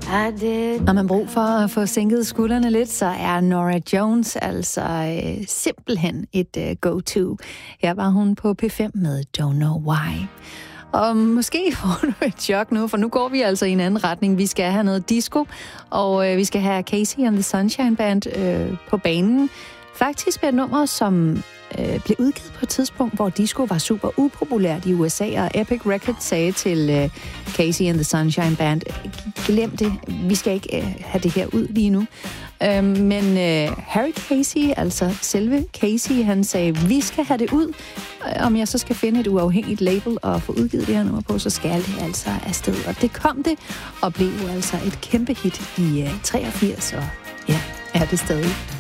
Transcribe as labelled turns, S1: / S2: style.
S1: Har man brug for at få sænket skuldrene lidt, så er Norah Jones altså simpelthen et go-to. Her var hun på P5 med Don't Know Why. Og måske får du et chok nu, for nu går vi altså i en anden retning. Vi skal have noget disco, og vi skal have Casey and the Sunshine Band på banen. Faktisk med et nummer, som blev udgivet på et tidspunkt, hvor disco var super upopulært i USA, og Epic Records sagde til Casey and the Sunshine Band, glem det, vi skal ikke have det her ud lige nu. Men Harry Casey, altså selve Casey, han sagde, vi skal have det ud. Om jeg så skal finde et uafhængigt label og få udgivet det her nummer på, så skal det altså afsted. Og det kom det, og blev altså et kæmpe hit i 83, og ja, er det stadig.